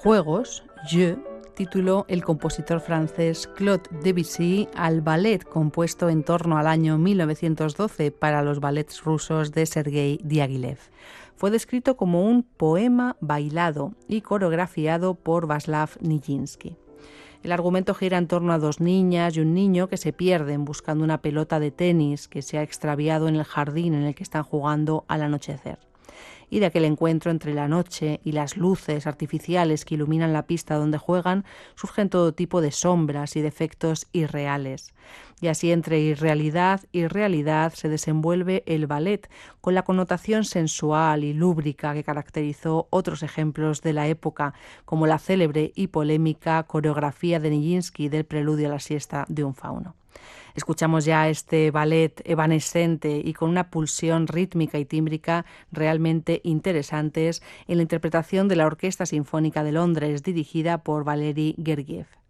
Juegos, Jeux, tituló el compositor francés Claude Debussy al ballet compuesto en torno al año 1912 para los ballets rusos de Sergei Diaghilev. Fue descrito como un poema bailado y coreografiado por Václav Nijinsky. El argumento gira en torno a dos niñas y un niño que se pierden buscando una pelota de tenis que se ha extraviado en el jardín en el que están jugando al anochecer. Y de aquel encuentro entre la noche y las luces artificiales que iluminan la pista donde juegan, surgen todo tipo de sombras y de efectos irreales. Y así entre irrealidad y realidad se desenvuelve el ballet, con la connotación sensual y lúbrica que caracterizó otros ejemplos de la época, como la célebre y polémica coreografía de Nijinsky del Preludio a la siesta de un fauno. Escuchamos ya este ballet evanescente y con una pulsión rítmica y tímbrica realmente interesantes en la interpretación de la Orquesta Sinfónica de Londres, dirigida por Valery Gergiev.